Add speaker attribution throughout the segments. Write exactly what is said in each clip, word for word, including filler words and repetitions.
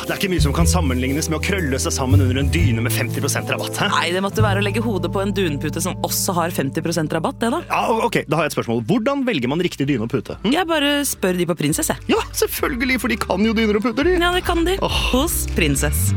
Speaker 1: Det er ikke mye som kan sammenlignes med å krølle seg sammen under en dyne med femti prosent rabatt. Hæ?
Speaker 2: Nei, det måtte være å legge hodet på en dunpute som også har femti prosent rabatt, det da.
Speaker 1: Ja, ok, da har jeg et spørsmål. Hvordan velger man riktig dyne og pute? Hm?
Speaker 2: Jeg bare spør de på Prinsess, jeg.
Speaker 1: Ja, selvfølgelig, for de kan jo dyner og puter, de.
Speaker 2: Ja, det kan de.
Speaker 1: Oh.
Speaker 2: Hos Prinsess.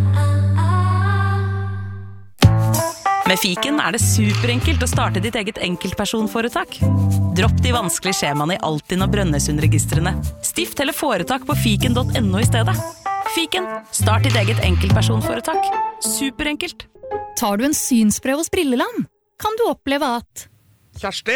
Speaker 2: Med Fiken er det superenkelt å starte ditt eget enkeltpersonforetak. Dropp de vanskelige skjemaene i Altinn og Brønnøysundregistrene. Stift eller foretak på fiken punktum no i stedet. Fiken, start ditt eget enkeltpersonforetak. Superenkelt.
Speaker 3: Tar du en synsprøve hos Brilleland, kan du oppleve at...
Speaker 4: Kjersti?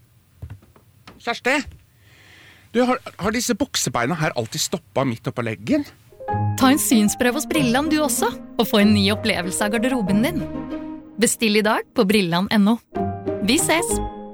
Speaker 4: Kjersti? Du, har, har disse buksebeina her alltid stoppet midt oppå leggen?
Speaker 3: Ta en synsprøve hos Brilleland du også, og få en ny opplevelse av garderoben din. Bestill i dag på brilland punktum no. Vi ses!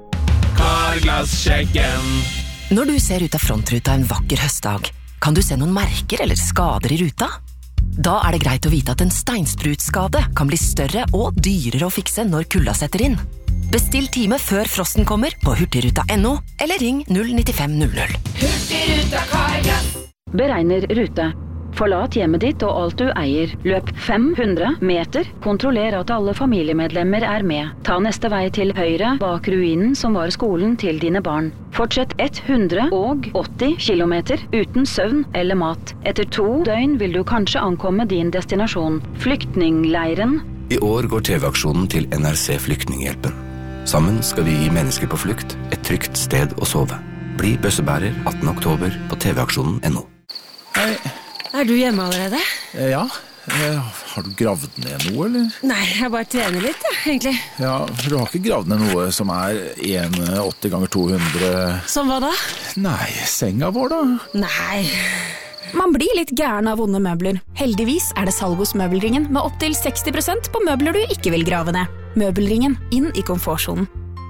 Speaker 5: Carglass-sjekken.
Speaker 6: Når du ser ut av frontruta en vakker høstdag, kan du se noen merker eller skader i ruta? Da er det greit å vite at en steinsprutskade kan bli større og dyrere å fikse når kulda setter inn. Bestill time før frosten kommer på hurtigruta punktum no, eller ring null ni fem null null.
Speaker 7: Hurtigruta Carglass. Beregner rute. Forlat hjemmet ditt og alt du eier. Løp fem hundre meter. Kontroller at alle familiemedlemmer er med. Ta neste vei til høyre bak ruinen som var skolen til dine barn. Fortsett hundre åtti kilometer uten søvn eller mat. Etter to døgn vil du kanskje ankomme din destinasjon. Flyktningleiren.
Speaker 8: I år går T V-aksjonen til N R C Flyktninghjelpen. Sammen skal vi gi mennesker på flukt et trygt sted å sove. Bli bøssebærer attende oktober på T V-aksjonen punktum no.
Speaker 9: Hei.
Speaker 10: Er du hjemme allerede?
Speaker 9: Ja. Har du gravd ned noe, eller?
Speaker 10: Nei, jeg bare trener litt, ja, egentlig.
Speaker 9: Ja, for du har ikke gravd ned noe som er en åtti ganger to hundre...
Speaker 10: Som hva da?
Speaker 9: Nei, senga vår da.
Speaker 10: Nei.
Speaker 11: Man blir litt gæren av vonde møbler. Heldigvis er det salg hos Møbelringen med opp til seksti prosent på møbler du ikke vil grave ned. Møbelringen, inn i komfortsonen.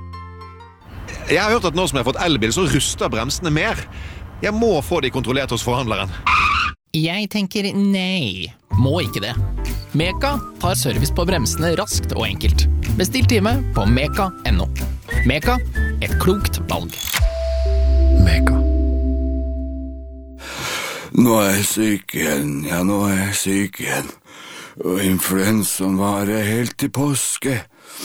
Speaker 12: Jeg har hørt at nå som jeg har fått elbil, så ruster bremsene mer. Jeg må få de kontrollert hos forhandleren.
Speaker 13: Jeg tenker nei, må ikke det. Meka tar service på bremsene raskt og enkelt. Bestill time på meka punktum no. Meka, et klokt valg.
Speaker 8: Meka. Nå er jeg syk igjen, ja nå er jeg syk igjen. Og influensaen varer helt til påske.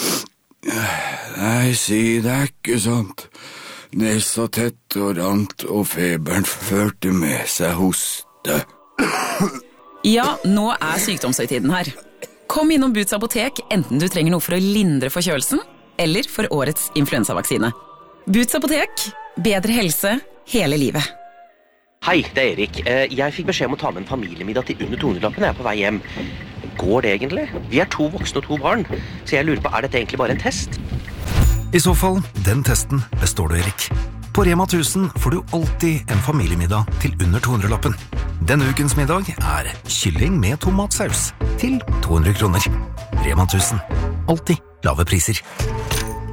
Speaker 8: Nei, si det er ikke sånt. Nesa tett og rant, og feberen førte med seg hoste.
Speaker 2: Ja, nå er sykdomshøytiden her. Kom innom Boots apotek, enten du trenger noe for å lindre forkjølelsen, eller for årets influensavaksine. Boots apotek, bedre helse hele livet.
Speaker 14: Hei, det er Erik. Jeg fikk beskjed om å ta med en familiemiddag til under to hundre-lappen jeg er på vei hjem. Går det egentlig? Vi er to voksne og to barn, så jeg lurer på, er dette egentlig bare en test?
Speaker 15: I så fall, den testen består du, Erik. På Rema tusen får du alltid en familiemiddag til under to hundre-lappen. Denne ukens middag er kylling med tomatsaus til to hundre kroner. Rema tusen. Alltid lave priser.